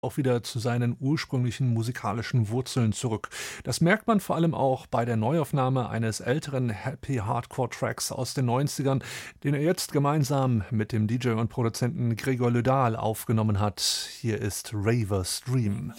auch wieder zu seinen ursprünglichen musikalischen Wurzeln zurück. Das merkt man vor allem auch bei der Neuaufnahme eines älteren Happy Hardcore Tracks aus den 90ern, den er jetzt gemeinsam mit dem DJ und Produzenten Gregor Le Dahl aufgenommen hat. Hier ist Raver's Dream.